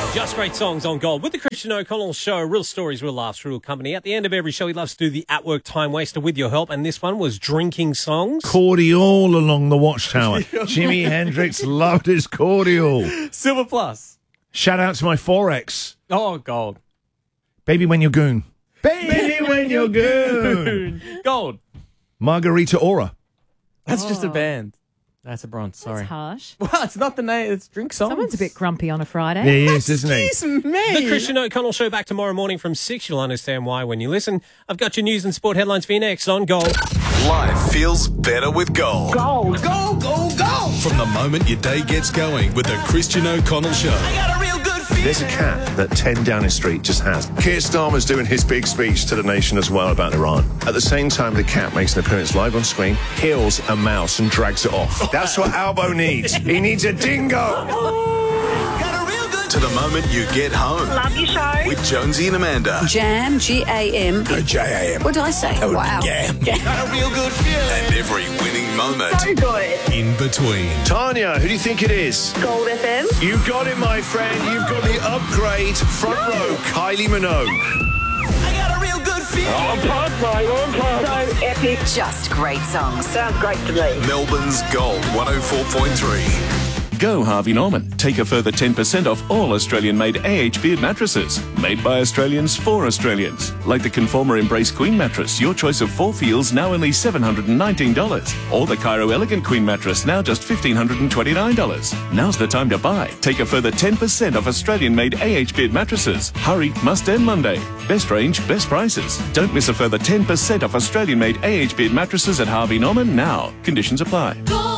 Just great songs on Gold. With the Christian O'Connell Show, real stories, real laughs, real company. At the end of every show, he loves to do the at-work time waster with your help, and this one was drinking songs. Cordial along the Watchtower. Jimi Hendrix loved his cordial. Silver Plus. Shout out to my Forex. Oh, Gold. Baby When You're Goon. Baby When You're Goon. Gold. Margarita Aura. That's just a band. That's a bronze, sorry. That's harsh. Well, it's not the name, it's drink songs. Someone's a bit grumpy on a Friday. Yeah, he is, isn't he? Excuse me. The Christian O'Connell Show back tomorrow morning from 6. You'll understand why when you listen. I've got your news and sport headlines for you next on Gold. Life feels better with Gold. Gold. Go, go, go! From the moment your day gets going with the Christian O'Connell Show. I got a real good feeling. There's a cat that 10 Downing Street just has. Keir Starmer's doing his big speech to the nation as well about Iran. At the same time, the cat makes an appearance live on screen, kills a mouse and drags it off. That's what Albo needs. He needs a dingo. To the moment you get home. Love your show. With Jonesy and Amanda. Jam, G-A-M. No, J-A-M. What did I say? Wow. Jam. Got a real good feeling. And every winning moment. So good. In between. Tanya, who do you think it is? Gold FM. You got it, my friend. You've got the upgrade front row, Kylie Minogue. I got a real good feeling. On so epic. Just great songs. Sounds great to me. Melbourne's Gold 104.3. Go Harvey Norman. Take a further 10% off all Australian-made AH Beard mattresses. Made by Australians for Australians. Like the Conformer Embrace Queen mattress, your choice of 4 feels now only $719. Or the Cairo Elegant Queen mattress, now just $1,529. Now's the time to buy. Take a further 10% off Australian-made AH Beard mattresses. Hurry, must end Monday. Best range, best prices. Don't miss a further 10% off Australian-made AH Beard mattresses at Harvey Norman now. Conditions apply.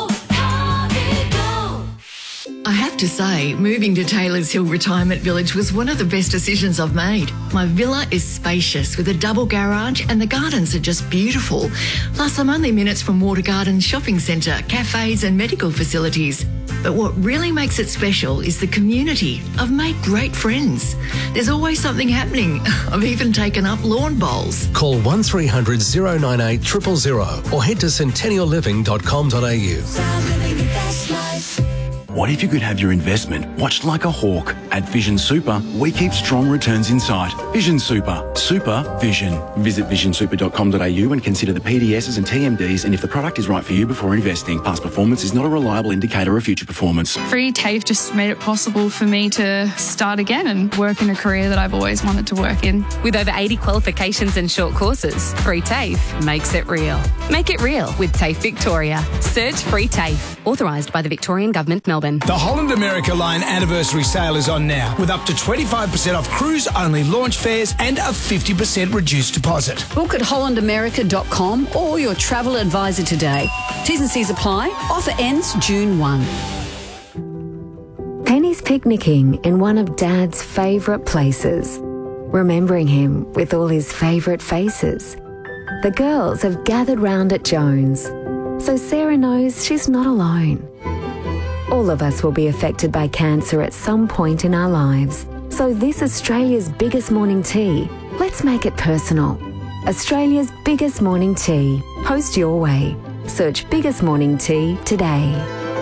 I have to say, moving to Taylors Hill Retirement Village was one of the best decisions I've made. My villa is spacious with a double garage and the gardens are just beautiful. Plus, I'm only minutes from Water Gardens Shopping Centre, cafes and medical facilities. But what really makes it special is the community. I've made great friends. There's always something happening. I've even taken up lawn bowls. Call 1300 098 000 or head to centennialliving.com.au. What if you could have your investment watched like a hawk? At Vision Super, we keep strong returns in sight. Vision Super. Super Vision. Visit visionsuper.com.au and consider the PDSs and TMDs and if the product is right for you before investing. Past performance is not a reliable indicator of future performance. Free TAFE just made it possible for me to start again and work in a career that I've always wanted to work in. With over 80 qualifications and short courses, Free TAFE makes it real. Make it real with TAFE Victoria. Search Free TAFE. Authorised by the Victorian Government, Melbourne. The Holland America Line anniversary sale is on now, with up to 25% off cruise-only launch fares and a 50% reduced deposit. Book at hollandamerica.com or your travel advisor today. T's and C's apply. Offer ends June 1. Penny's picnicking in one of Dad's favourite places, remembering him with all his favourite faces. The girls have gathered round at Jones, so Sarah knows she's not alone. All of us will be affected by cancer at some point in our lives. So this Australia's biggest morning tea, let's make it personal. Australia's biggest morning tea. Post your way. Search Biggest Morning Tea today.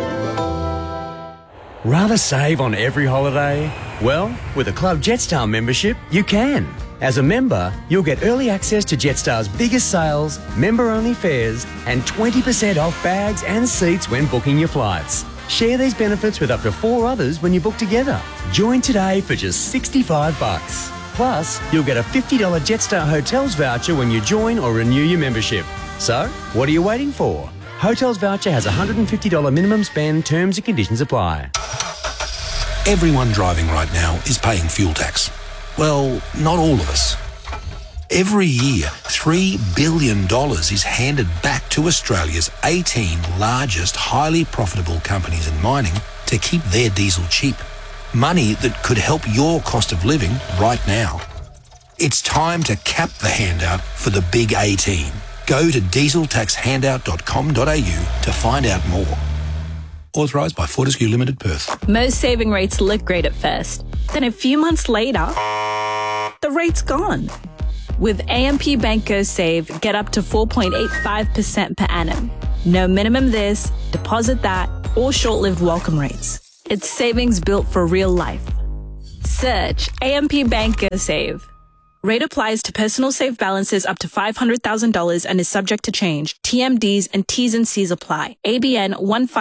Rather save on every holiday? Well, with a Club Jetstar membership, you can. As a member, you'll get early access to Jetstar's biggest sales, member-only fares, and 20% off bags and seats when booking your flights. Share these benefits with up to 4 others when you book together. Join today for just $65. Plus, you'll get a $50 Jetstar Hotels voucher when you join or renew your membership. So, what are you waiting for? Hotels voucher has a $150 minimum spend. Terms and conditions apply. Everyone driving right now is paying fuel tax. Well, not all of us. Every year, $3 billion is handed back to Australia's 18 largest highly profitable companies in mining to keep their diesel cheap. Money that could help your cost of living right now. It's time to cap the handout for the big 18. Go to dieseltaxhandout.com.au to find out more. Authorised by Fortescue Limited, Perth. Most saving rates look great at first. Then a few months later, the rate's gone. With AMP Bank Go Save, get up to 4.85% per annum. No minimum this, deposit that, or short-lived welcome rates. It's savings built for real life. Search AMP Banker Save. Rate applies to personal save balances up to $500,000 and is subject to change. TMDs and T's and C's apply. ABN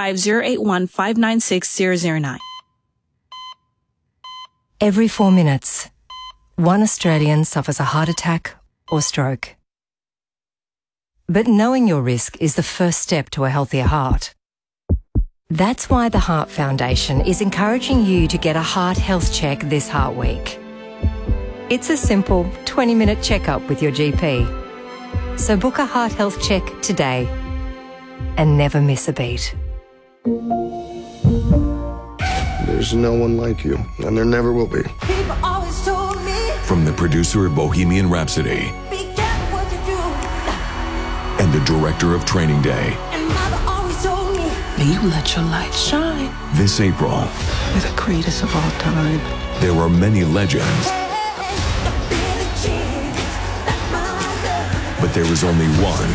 15081596009. Every 4 minutes, one Australian suffers a heart attack or stroke. But knowing your risk is the first step to a healthier heart. That's why the Heart Foundation is encouraging you to get a heart health check this Heart Week. It's a simple 20-minute checkup with your GP. So book a heart health check today and never miss a beat. There's no one like you, and there never will be. From the producer of Bohemian Rhapsody and the director of Training Day. You let your light shine. This April, You're the greatest of all time. there are many legends, but there is only one.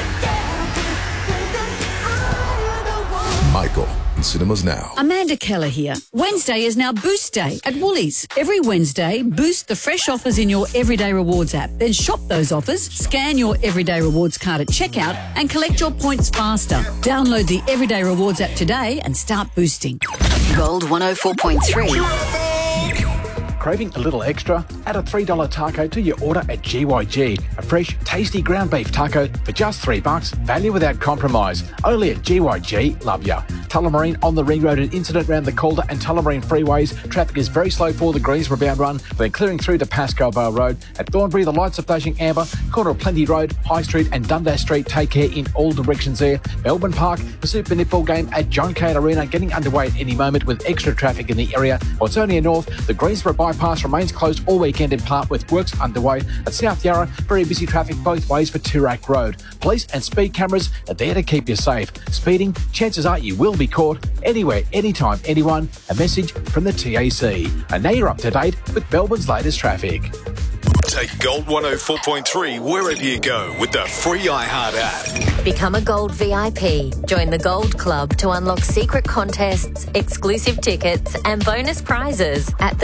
Michael, in cinemas now. Amanda Keller here. Wednesday is now Boost Day at Woolies. Every Wednesday, boost the fresh offers in your Everyday Rewards app. Then shop those offers, scan your Everyday Rewards card at checkout and collect your points faster. Download the Everyday Rewards app today and start boosting. Gold 104.3. Craving a little extra? Add a $3 taco to your order at GYG. A fresh, tasty ground beef taco for just $3. Value without compromise. Only at GYG. Love ya. Tullamarine on the ring road, an incident around the Calder and Tullamarine freeways. Traffic is very slow for the Greensboro bound run, then clearing through to Pascoe Vale Road. At Thornbury, the lights are flashing amber. Corner of Plenty Road, High Street and Dundas Street. Take care in all directions there. Melbourne Park, the Super Netball game at John Cain Arena getting underway at any moment with extra traffic in the area. Waitonia North, the Greensboro bypass remains closed all weekend in part with works underway. At South Yarra, very busy traffic both ways for Toorak Road. Police and speed cameras are there to keep you safe. Speeding, chances are you will be caught anywhere, anytime, anyone. A message from the TAC. And now you're up to date with Melbourne's latest traffic. Take Gold 104.3 wherever you go with the free iHeart app. Become a Gold VIP. Join the Gold Club to unlock secret contests, exclusive tickets and bonus prizes at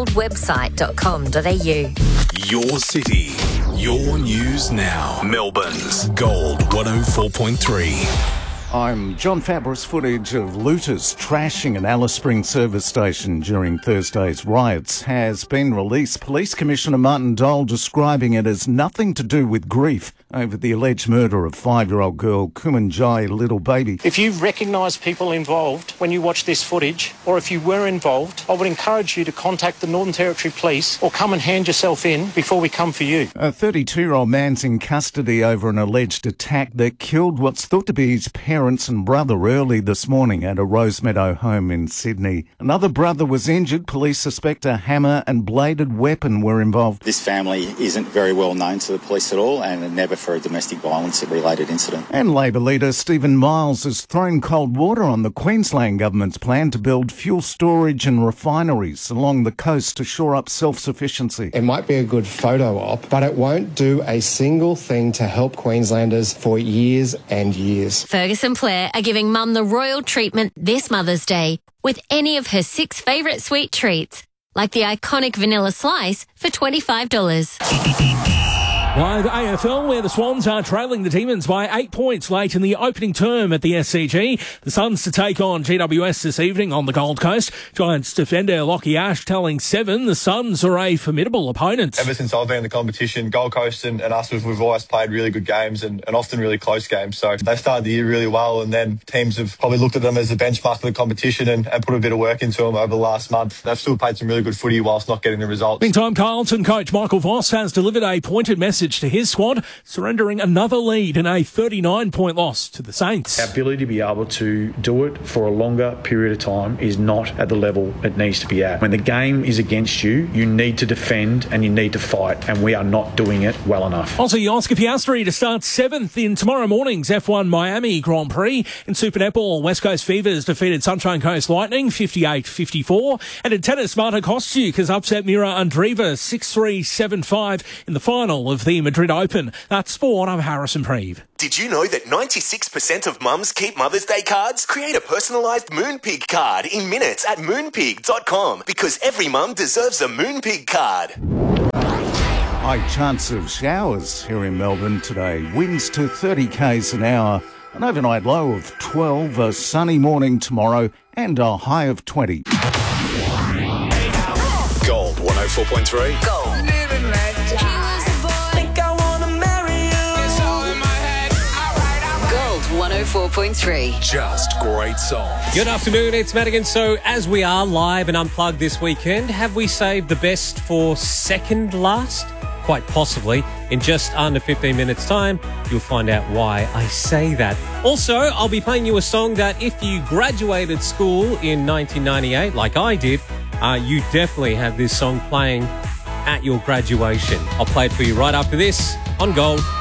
thegoldwebsite.com.au. Your city, your news now. Melbourne's Gold 104.3. I'm John Fabris. Footage of looters trashing an Alice Springs service station during Thursday's riots has been released. Police Commissioner Martin Dole describing it as nothing to do with grief over the alleged murder of 5-year-old girl Kumanjai Little Baby. If you recognise people involved when you watch this footage, or if you were involved, I would encourage you to contact the Northern Territory Police or come and hand yourself in before we come for you. A 32-year-old man's in custody over an alleged attack that killed what's thought to be his parents and brother early this morning at a Rosemeadow home in Sydney. Another brother was injured. Police suspect a hammer and bladed weapon were involved. This family isn't very well known to the police at all and never for a domestic violence-related incident. And Labor leader Stephen Miles has thrown cold water on the Queensland government's plan to build fuel storage and refineries along the coast to shore up self-sufficiency. It might be a good photo op, but it won't do a single thing to help Queenslanders for years and years. Ferguson Blair are giving Mum the royal treatment this Mother's Day with any of her 6 favourite sweet treats, like the iconic vanilla slice for $25. Live AFL, where the Swans are trailing the Demons by 8 points late in the opening term at the SCG. The Suns to take on GWS this evening on the Gold Coast. Giants defender Lockie Ash telling Seven the Suns are a formidable opponent. Ever since I've been in the competition, Gold Coast and us, we've always played really good games and often really close games. So they started the year really well, and then teams have probably looked at them as a benchmark for the competition and put a bit of work into them over the last month. They've still played some really good footy whilst not getting the results. Meantime, Carlton coach Michael Voss has delivered a pointed message to his squad, surrendering another lead in a 39-point loss to the Saints. Our ability to be able to do it for a longer period of time is not at the level it needs to be at. When the game is against you, you need to defend and you need to fight, and we are not doing it well enough. Aussie Oscar Piastri to start 7th in tomorrow morning's F1 Miami Grand Prix. In Super Netball, West Coast Fevers defeated Sunshine Coast Lightning 58-54. And in tennis, Marta Kostyuk has upset Mira Andreeva 6-3, 7-5 in the final of the the Madrid Open. That's sport. I'm Harrison Preeve. Did you know that 96% of mums keep Mother's Day cards? Create a personalised Moonpig card in minutes at moonpig.com because every mum deserves a Moonpig card. High chance of showers here in Melbourne today. Winds to 30 k's an hour. An overnight low of 12, a sunny morning tomorrow, and a high of 20. Gold 104.3. Gold. Gold 104.3. Just great songs. Good afternoon, it's Madigan. So, as we are live and unplugged this weekend, have we saved the best for second last? Quite possibly. In just under 15 minutes' time, you'll find out why I say that. Also, I'll be playing you a song that if you graduated school in 1998, like I did, you definitely have this song playing at your graduation. I'll play it for you right after this on Gold